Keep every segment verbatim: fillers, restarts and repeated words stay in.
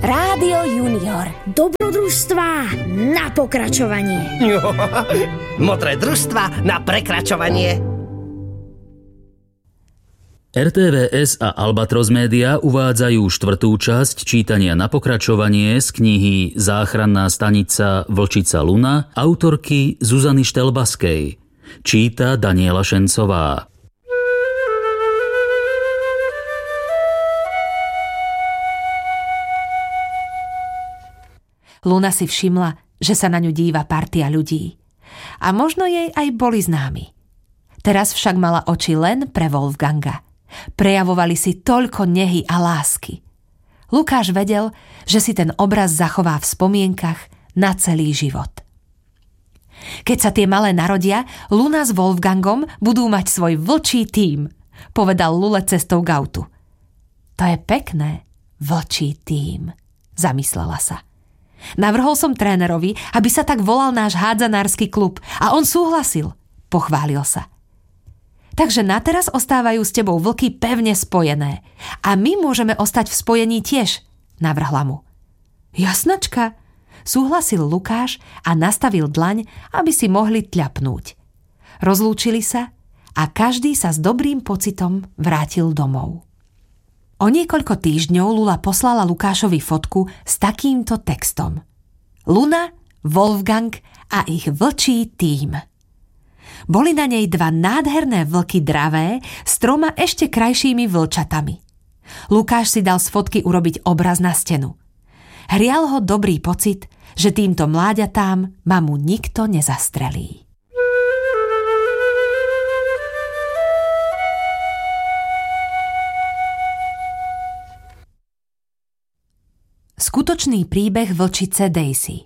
Rádio Junior. Dobrodružstvá na pokračovanie. Modré družstva na prekračovanie. er té vé es a Albatros Media uvádzajú štvrtú časť čítania na pokračovanie z knihy Záchranná stanica Vlčica Luna autorky Zuzany Štelbaskej. Číta Daniela Šencová. Luna si všimla, že sa na ňu díva partia ľudí. A možno jej aj boli známi. Teraz však mala oči len pre Wolfganga. Prejavovali si toľko nehy a lásky. Lukáš vedel, že si ten obraz zachová v spomienkach na celý život. Keď sa tie malé narodia, Luna s Wolfgangom budú mať svoj vlčí tím, povedal Lule cestou k autu. To je pekné, vlčí tím, zamyslela sa. Navrhol som trénerovi, aby sa tak volal náš hádzanársky klub a on súhlasil, pochválil sa. Takže nateraz ostávajú s tebou vlky pevne spojené a my môžeme ostať v spojení tiež, navrhla mu. Jasnačka, súhlasil Lukáš a nastavil dlaň, aby si mohli tľapnúť. Rozlúčili sa a každý sa s dobrým pocitom vrátil domov. O niekoľko týždňov Lula poslala Lukášovi fotku s takýmto textom. Luna, Wolfgang a ich vlčí tím. Boli na nej dva nádherné vlky dravé s troma ešte krajšími vlčatami. Lukáš si dal z fotky urobiť obraz na stenu. Hrial ho dobrý pocit, že týmto mláďatám mamu nikto nezastrelí. Skutočný príbeh vlčice Daisy.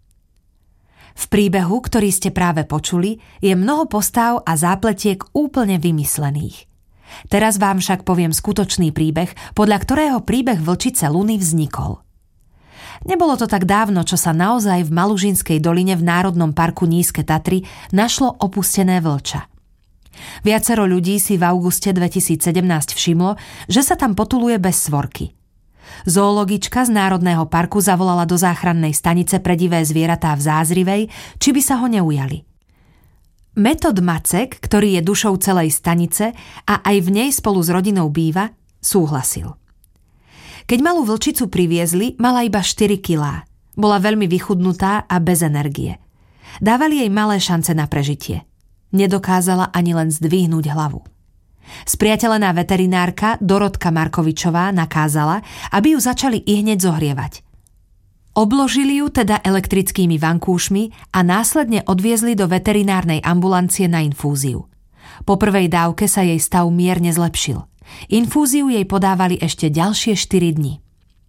V príbehu, ktorý ste práve počuli, je mnoho postáv a zápletiek úplne vymyslených. Teraz vám však poviem skutočný príbeh, podľa ktorého príbeh vlčice Luny vznikol. Nebolo to tak dávno, čo sa naozaj v Malužinskej doline v Národnom parku Nízke Tatry našlo opustené vlča. Viacero ľudí si v auguste dvetisícsedemnásť všimlo, že sa tam potuluje bez svorky. Zoologička z Národného parku zavolala do záchrannej stanice pre divé zvieratá v Zázrivej, či by sa ho neujali. Metod Macek, ktorý je dušou celej stanice a aj v nej spolu s rodinou býva, súhlasil. Keď malú vlčicu priviezli, mala iba štyri kilá. Bola veľmi vychudnutá a bez energie. Dávali jej malé šance na prežitie. Nedokázala ani len zdvihnúť hlavu. Spriateľená veterinárka Dorotka Markovičová nakázala, aby ju začali ihneď zohrievať. Obložili ju teda elektrickými vankúšmi a následne odviezli do veterinárnej ambulancie na infúziu. Po prvej dávke sa jej stav mierne zlepšil. Infúziu jej podávali ešte ďalšie štyri dni.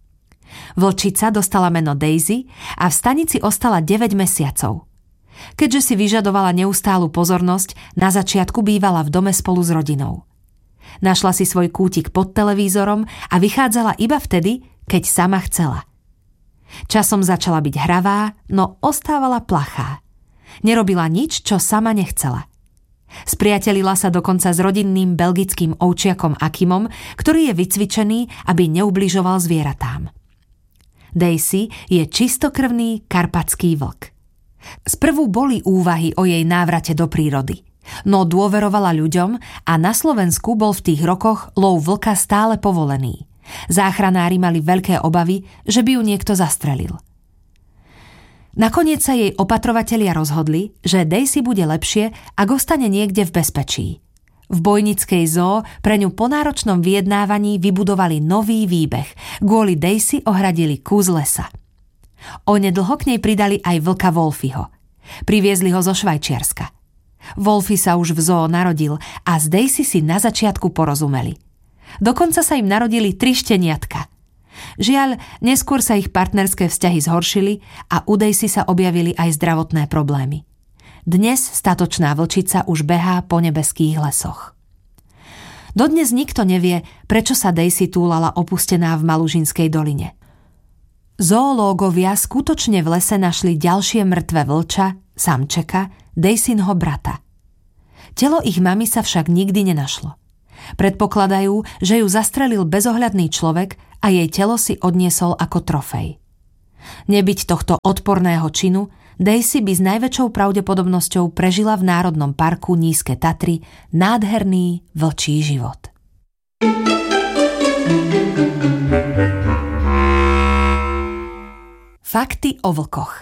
Vlčica dostala meno Daisy a v stanici ostala deväť mesiacov. Keďže si vyžadovala neustálu pozornosť, na začiatku bývala v dome spolu s rodinou. Našla si svoj kútik pod televízorom a vychádzala iba vtedy, keď sama chcela. Časom začala byť hravá, no ostávala plachá. Nerobila nič, čo sama nechcela. Spriatelila sa dokonca s rodinným belgickým ovčiakom Akimom, ktorý je vycvičený, aby neubližoval zvieratám. Daisy je čistokrvný karpatský vlk. Sprvu boli úvahy o jej návrate do prírody, no dôverovala ľuďom a na Slovensku bol v tých rokoch lov vlka stále povolený. Záchranári mali veľké obavy, že by ju niekto zastrelil. Nakoniec sa jej opatrovatelia rozhodli, že Daisy bude lepšie, ak ostane niekde v bezpečí. V Bojnickej zoo pre ňu po náročnom vyjednávaní vybudovali nový výbeh. Kvôli Daisy ohradili kus lesa. Onedlho k nej pridali aj vlka Wolfyho. Priviezli ho zo Švajčiarska. Wolfy sa už v zoo narodil a s Daisy si na začiatku porozumeli. Dokonca sa im narodili tri šteniatka. Žiaľ, neskôr sa ich partnerské vzťahy zhoršili a u Daisy sa objavili aj zdravotné problémy. Dnes statočná vlčica už behá po nebeských lesoch. Dodnes nikto nevie, prečo sa Daisy túlala opustená v Malužinskej doline. Zoológovia skutočne v lese našli ďalšie mŕtve vlča, samčeka, Daisynho brata. Telo ich mamy sa však nikdy nenašlo. Predpokladajú, že ju zastrelil bezohľadný človek a jej telo si odniesol ako trofej. Nebyť tohto odporného činu, Daisy by s najväčšou pravdepodobnosťou prežila v Národnom parku Nízke Tatry nádherný vlčí život. Fakty o vlkoch.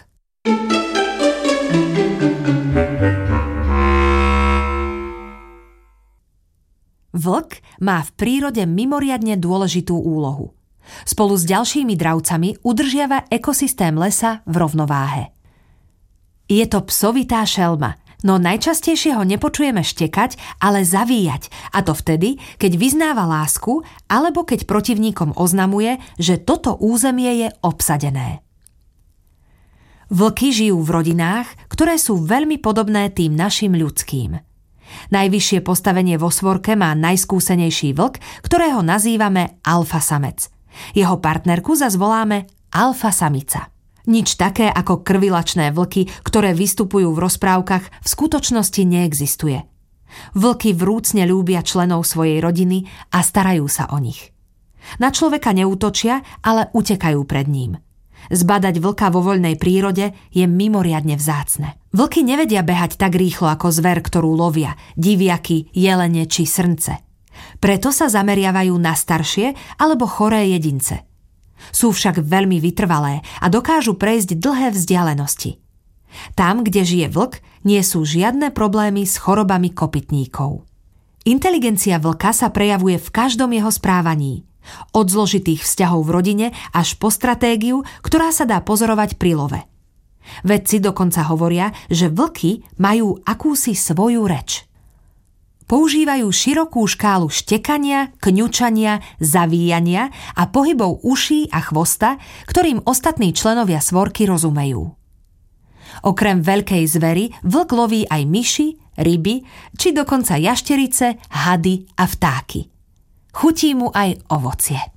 Vlk má v prírode mimoriadne dôležitú úlohu. Spolu s ďalšími dravcami udržiava ekosystém lesa v rovnováhe. Je to psovitá šelma, no najčastejšie ho nepočujeme štekať, ale zavíjať, a to vtedy, keď vyznáva lásku alebo keď protivníkom oznamuje, že toto územie je obsadené. Vlky žijú v rodinách, ktoré sú veľmi podobné tým našim ľudským. Najvyššie postavenie vo svorke má najskúsenejší vlk, ktorého nazývame alfasamec. Jeho partnerku zas voláme alfasamica. Nič také ako krvilačné vlky, ktoré vystupujú v rozprávkach, v skutočnosti neexistuje. Vlky vrúcne ľúbia členov svojej rodiny a starajú sa o nich. Na človeka neútočia, ale utekajú pred ním. Zbadať vlka vo voľnej prírode je mimoriadne vzácne. Vlky nevedia behať tak rýchlo ako zver, ktorú lovia, diviaky, jelene či srnce. Preto sa zameriavajú na staršie alebo choré jedince. Sú však veľmi vytrvalé a dokážu prejsť dlhé vzdialenosti. Tam, kde žije vlk, nie sú žiadne problémy s chorobami kopytníkov. Inteligencia vlka sa prejavuje v každom jeho správaní. Od zložitých vzťahov v rodine až po stratégiu, ktorá sa dá pozorovať pri love. Vedci dokonca hovoria, že vlky majú akúsi svoju reč. Používajú širokú škálu štekania, kňučania, zavíjania a pohybov uší a chvosta, ktorým ostatní členovia svorky rozumejú. Okrem veľkej zvery vlk loví aj myši, ryby, či dokonca jašterice, hady a vtáky. Chutí mu aj ovocie.